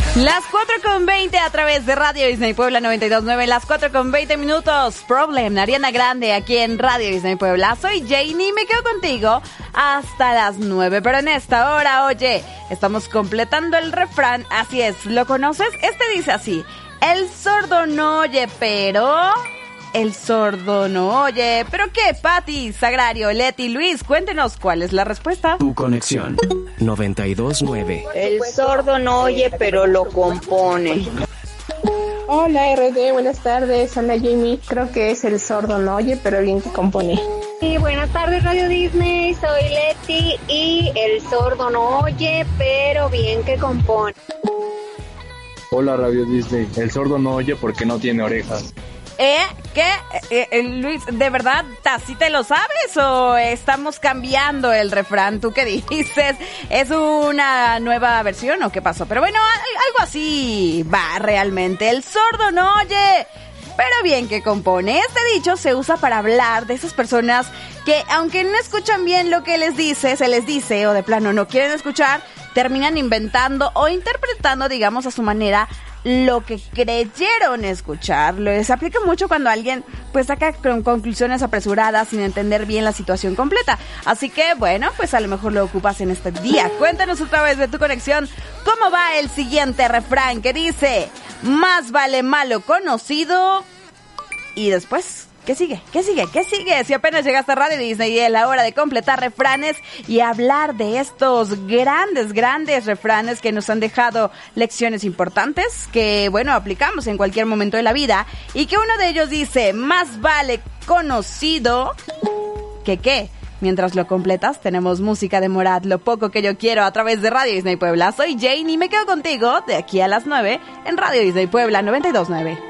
Las 4:20 a través de Radio Disney Puebla 92.9, las 4:20. Problem, Ariana Grande, aquí en Radio Disney Puebla. Soy Janie y me quedo contigo hasta las 9. Pero en esta hora, oye, estamos completando el refrán. Así es, ¿lo conoces? Este dice así: el sordo no oye, pero... El sordo no oye. ¿Pero qué, Pati, Sagrario, Leti, Luis? Cuéntenos cuál es la respuesta. Tu conexión 92.9. El sordo no oye, pero lo compone. Hola RD, buenas tardes. Hola Jamie. Creo que es el sordo no oye, pero bien que compone. Sí, buenas tardes Radio Disney, soy Leti y el sordo no oye, pero bien que compone. Hola Radio Disney, el sordo no oye porque no tiene orejas. ¿Qué? Luis, ¿de verdad así te lo sabes o estamos cambiando el refrán? ¿Tú qué dices? ¿Es una nueva versión o qué pasó? Pero bueno, algo así va realmente. El sordo no oye, pero bien que compone. Este dicho se usa para hablar de esas personas que, aunque no escuchan bien lo que se les dice, o de plano no quieren escuchar, terminan inventando o interpretando, digamos, a su manera lo que creyeron escuchar. Se aplica mucho cuando alguien pues saca conclusiones apresuradas sin entender bien la situación completa. Así que bueno, pues a lo mejor lo ocupas en este día. Cuéntanos otra vez de tu conexión cómo va el siguiente refrán que dice: más vale malo conocido. Y después, ¿qué sigue? ¿Qué sigue? ¿Qué sigue? Si apenas llegaste a Radio Disney y es la hora de completar refranes y hablar de estos grandes refranes que nos han dejado lecciones importantes que, bueno, aplicamos en cualquier momento de la vida, y que uno de ellos dice: más vale conocido que qué. Mientras lo completas, tenemos música de Morat, Lo poco que yo quiero, a través de Radio Disney Puebla. Soy Jane y me quedo contigo de aquí a las 9 en Radio Disney Puebla 92.9.